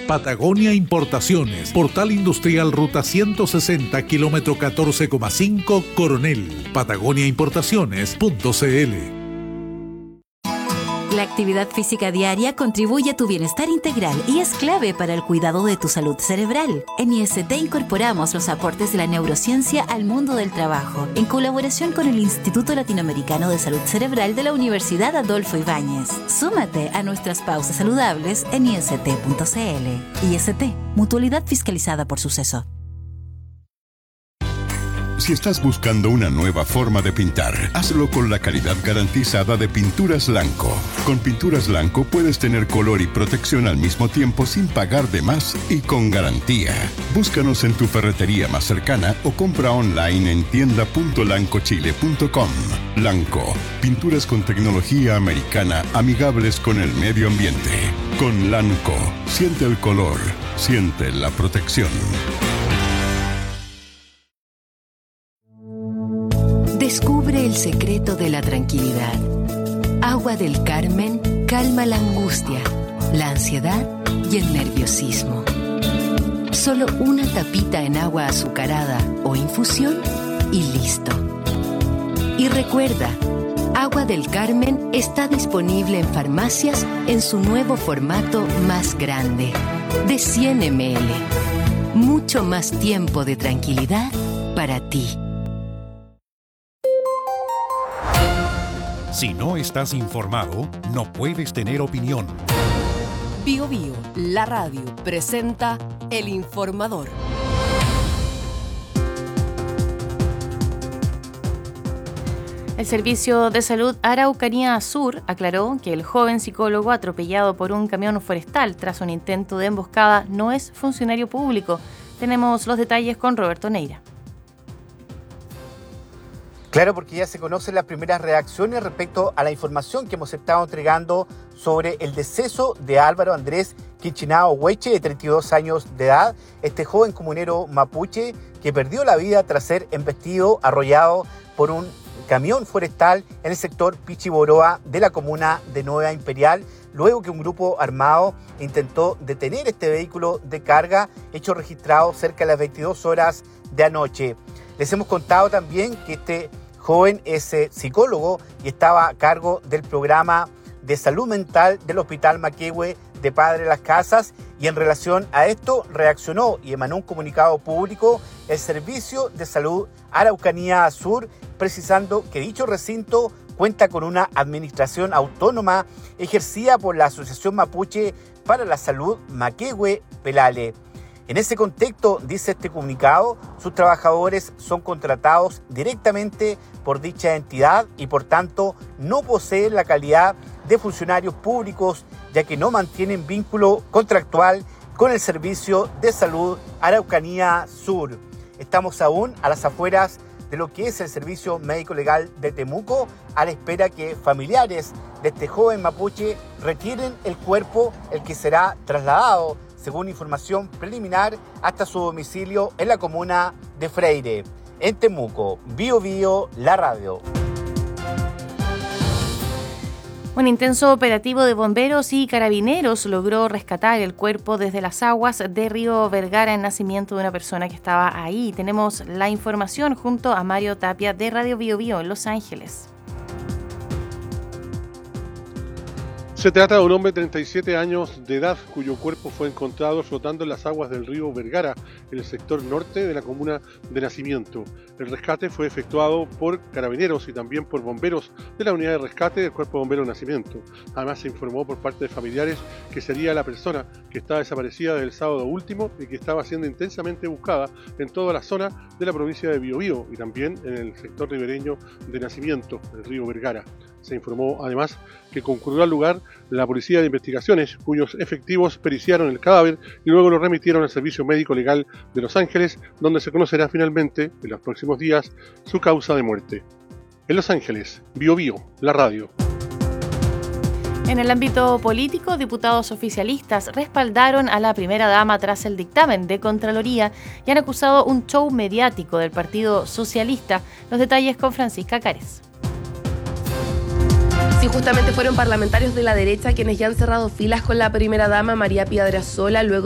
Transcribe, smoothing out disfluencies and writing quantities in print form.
Patagonia Importaciones, Portal Industrial Ruta 160, kilómetro 14,5, Coronel. patagoniaimportaciones.cl. La actividad física diaria contribuye a tu bienestar integral y es clave para el cuidado de tu salud cerebral. En IST incorporamos los aportes de la neurociencia al mundo del trabajo, en colaboración con el Instituto Latinoamericano de Salud Cerebral de la Universidad Adolfo Ibáñez. Súmate a nuestras pausas saludables en ist.cl. IST, mutualidad fiscalizada por Suceso. Si estás buscando una nueva forma de pintar, hazlo con la calidad garantizada de Pinturas Lanco. Con Pinturas Lanco puedes tener color y protección al mismo tiempo sin pagar de más y con garantía. Búscanos en tu ferretería más cercana o compra online en tienda.lancochile.com. Lanco, pinturas con tecnología americana amigables con el medio ambiente. Con Lanco, siente el color, siente la protección. Descubre el secreto de la tranquilidad. Agua del Carmen calma la angustia, la ansiedad y el nerviosismo. Solo una tapita en agua azucarada o infusión y listo. Y recuerda, Agua del Carmen está disponible en farmacias en su nuevo formato más grande, de 100 ml. Mucho más tiempo de tranquilidad para ti. Si no estás informado, no puedes tener opinión. Bío Bío, la radio, presenta El Informador. El Servicio de Salud Araucanía Sur aclaró que el joven psicólogo atropellado por un camión forestal tras un intento de emboscada no es funcionario público. Tenemos los detalles con Roberto Neira. Claro, porque ya se conocen las primeras reacciones respecto a la información que hemos estado entregando sobre el deceso de Álvaro Andrés Quichinao Hueche, de 32 años de edad, este joven comunero mapuche que perdió la vida tras ser embestido, arrollado por un camión forestal en el sector Pichiboroa de la comuna de Nueva Imperial, luego que un grupo armado intentó detener este vehículo de carga, hecho registrado cerca de las 22 horas de anoche. Les hemos contado también que este joven es psicólogo y estaba a cargo del programa de salud mental del Hospital Maquehue de Padre Las Casas, y en relación a esto reaccionó y emanó un comunicado público el Servicio de Salud Araucanía Sur, precisando que dicho recinto cuenta con una administración autónoma ejercida por la Asociación Mapuche para la Salud Maquehue Pelale. En ese contexto, dice este comunicado, sus trabajadores son contratados directamente por dicha entidad y por tanto no poseen la calidad de funcionarios públicos, ya que no mantienen vínculo contractual con el Servicio de Salud Araucanía Sur. Estamos aún a las afueras de lo que es el Servicio Médico Legal de Temuco, a la espera que familiares de este joven mapuche retiren el cuerpo, el que será trasladado, según información preliminar, hasta su domicilio en la comuna de Freire. En Temuco, Bío Bío, la radio. Un intenso operativo de bomberos y carabineros logró rescatar el cuerpo desde las aguas de Río Vergara en nacimiento de una persona que estaba ahí. Tenemos la información junto a Mario Tapia de Radio Bío Bío en Los Ángeles. Se trata de un hombre de 37 años de edad cuyo cuerpo fue encontrado flotando en las aguas del río Vergara, en el sector norte de la comuna de Nacimiento. El rescate fue efectuado por carabineros y también por bomberos de la unidad de rescate del Cuerpo de Bomberos de Nacimiento. Además se informó por parte de familiares que sería la persona que estaba desaparecida desde el sábado último y que estaba siendo intensamente buscada en toda la zona de la provincia de Biobío y también en el sector ribereño de Nacimiento, el río Vergara. Se informó además que concurrió al lugar la Policía de Investigaciones, cuyos efectivos periciaron el cadáver y luego lo remitieron al Servicio Médico Legal de Los Ángeles, donde se conocerá finalmente, en los próximos días, su causa de muerte. En Los Ángeles, Bío Bío, la radio. En el ámbito político, diputados oficialistas respaldaron a la primera dama tras el dictamen de Contraloría y han acusado un show mediático del Partido Socialista. Los detalles con Francisca Cárez. Sí, justamente fueron parlamentarios de la derecha quienes ya han cerrado filas con la primera dama María Piedrasola luego